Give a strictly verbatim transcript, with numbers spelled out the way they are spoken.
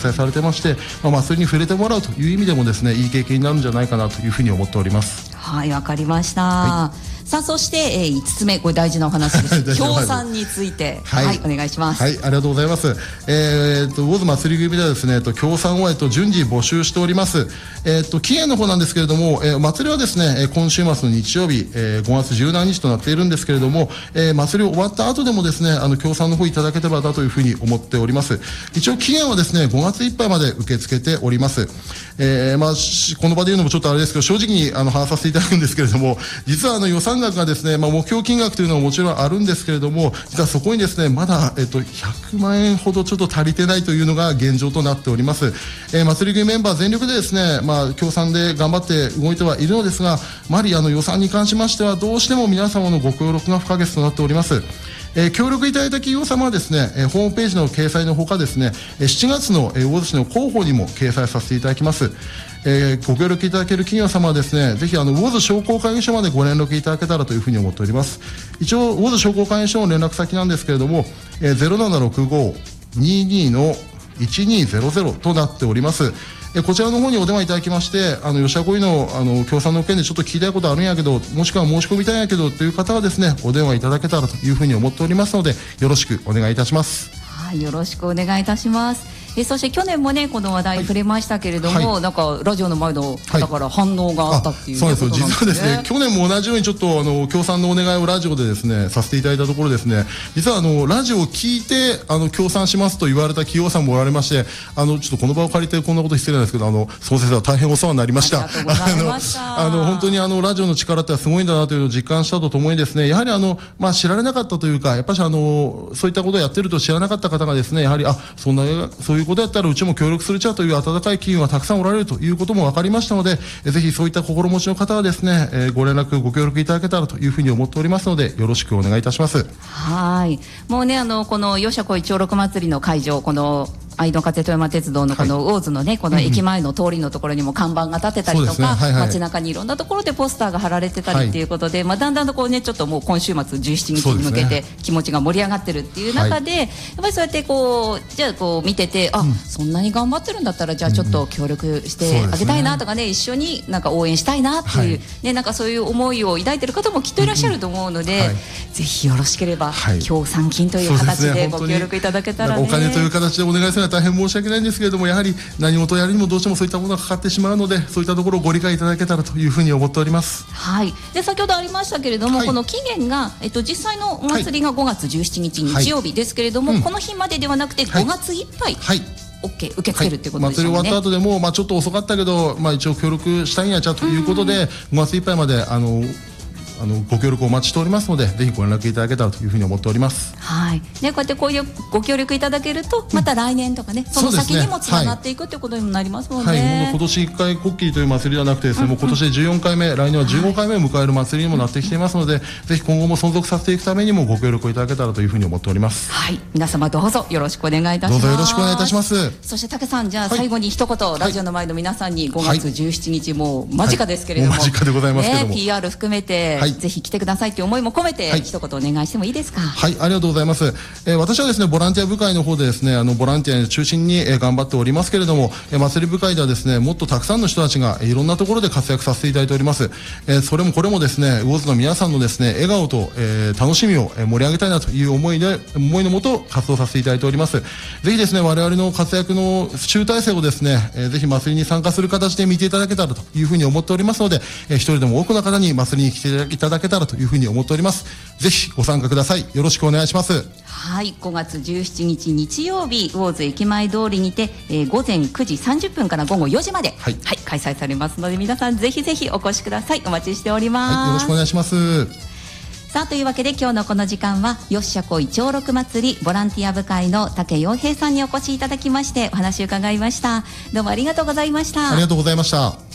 催されてまして、まあ、祭りに触れてもらうという意味でもですね、いい経験になるんじゃないかなというふうに思っております。 はい、わかりました。 はい、 さあ、そして、えー、いつつめ、これ大事なお話です協賛について、はい、はい、お願いします。 はい、ありがとうございます。えー、とウォズ祭り組ではですね、と協賛を、えっと、順次募集しております。えー、と期限の方なんですけれども、えー、祭りはですね、今週末の日曜日、えー、ごがつじゅうしちにちとなっているんですけれども、えー、祭り終わった後でもですね、あの協賛の方いただければなというふうに思っております。一応期限はですね、ごがついっぱいまで受け付けております。えーまあ、この場で言うのもちょっとあれですけど、正直にあの話させていただくんですけれども、実はあの予算額がですね、まあ、目標金額というのはもちろんあるんですけれども、実はそこにですね、まだ、えっと、ひゃくまんえんほどちょっと足りてないというのが現状となっております。えー、祭り組メンバー全力でですね、まあ、協賛で頑張って動いてはいるのですが、やはりあの予算に関しましてはどうしても皆様のご協力が不可欠となっております。えー、協力いただいた企業様はですね、えー、ホームページの掲載のほかですね、しちがつの、えー、魚津市の広報にも掲載させていただきます。えー、ご協力いただける企業様はですね、ぜひあの魚津商工会議所までご連絡いただけたらというふうに思っております。一応魚津商工会議所の連絡先なんですけれども、えー、ゼロななろくご にーにー のいちにーゼロゼロとなっております。えこちらの方にお電話いただきまして、あの吉田小井のあの協賛の件でちょっと聞きたいことあるんやけど、もしくは申し込みたいんやけどという方はですね、お電話いただけたらというふうに思っておりますので、よろしくお願いいたします。 はい、よろしくお願いいたします。えそして去年もねこの話題触れましたけれども、はい、なんかラジオの前の方から反応があったっていう、ね、はい、そうですよ。実はですね、去年も同じようにちょっとあの協賛のお願いをラジオでですねさせていただいたところですね、実はあのラジオを聞いてあの協賛しますと言われた企業さんもおられまして、あのちょっとこの場を借りてこんなこと失礼なんですけど、あの総先生は大変お世話になりました。ありがとうございました。あの本当にあのラジオの力ってすごいんだなというのを実感したとともにですね、やはりあのまあ知られなかったというか、やっぱりあのそういったことをやってると知らなかった方がですね、やはりあそんなそういうことやったらうちも協力するちゃという温かい企業がたくさんおられるということも分かりましたので、えぜひそういった心持ちの方はですね、えー、ご連絡ご協力いただけたらというふうに思っておりますので、よろしくお願いいたします。 はい、もうねあのこのよっしゃこい長六祭りの会場、この愛の風富山鉄道のこの魚津のねこの駅前の通りのところにも看板が立てたりとか、はいはい、街中にいろんなところでポスターが貼られてたりっていうことで、はい、まあだんだんとこうねちょっともう今週末じゅうしちにちに向けて気持ちが盛り上がってるっていう中で、はい、やっぱりそうやってこうじゃあこう見てて、あ、うん、そんなに頑張ってるんだったらじゃあちょっと協力してあげたいなとかね、うん、一緒になんか応援したいなっていう、はい、ねなんかそういう思いを抱いてる方もきっといらっしゃると思うので、うんうん、はい、ぜひよろしければ、はい、協賛金という形でご協力いただけたらね、 お金という形でお願いするのは大変申し訳ないんですけれども、やはり何事をやるにもどうしてもそういったものがかかってしまうので、そういったところをご理解いただけたらというふうに思っております。 はい、で先ほどありましたけれども、はい、この期限が、えっと、実際のお祭りがごがつじゅうしちにち、はい、日曜日ですけれども、はい、この日までではなくてごがついっぱい、はい、OK、受け付けるっていうことですよね。 はい、祭り終わった後でも、まあ、ちょっと遅かったけど、まあ、一応協力したいんやちゃということでごがついっぱいまであのあのご協力をお待ちしておりますので、ぜひご連絡いただけたらというふうに思っております。 はい、ね、こうやってこういうご協力いただけるとまた来年とかね、うん、その先にもつながっていくということにもなりますもんね。はいはい、もう今年いっかいこっきりという祭りではなくてですね、うんうん、もう今年でじゅうよんかいめ、来年はじゅうごかいめを迎える祭りにもなってきていますので、はい、ぜひ今後も存続させていくためにもご協力をいただけたらというふうに思っております。 はい、皆様どうぞよろしくお願いいたします。 どうぞよろしくお願いいたします。 そして武さん、じゃあ最後に一言、はい、ラジオの前の皆さんにごがつじゅうしちにち、もう間近ですけれども、はい、 間近でございますけども、 ね、ピーアール 含めて、はい、ぜひ来てくださいという思いも込めて、はい、一言お願いしてもいいですか。 はい、ありがとうございます。えー、私はですねボランティア部会の方でですね、あのボランティアを中心に、えー、頑張っておりますけれども、えー、祭り部会ではですねもっとたくさんの人たちが、えー、いろんなところで活躍させていただいております。えー、それもこれもですね魚津の皆さんのですね笑顔と、えー、楽しみを、えー、盛り上げたいなという思いで思いのもと活動させていただいております。ぜひですね我々の活躍の集大成をですね、えー、ぜひ祭りに参加する形で見ていただけたらというふうに思っておりますので、えー、一人でも多くの方に祭りに来ていただけたらというふうに思っております。ぜひご参加ください。よろしくお願いします。 はい、ごがつじゅうしちにち日曜日、魚津駅前通りにて、えー、ごぜんくじさんじゅっぷんからごごよじまで、はいはい、開催されますので、皆さんぜひぜひお越しください。お待ちしております。 はい、よろしくお願いします。 さあ、というわけで今日のこの時間はよっしゃこい長六祭りボランティア部会の武洋平さんにお越しいただきましてお話を伺いました。どうもありがとうございました。 ありがとうございました。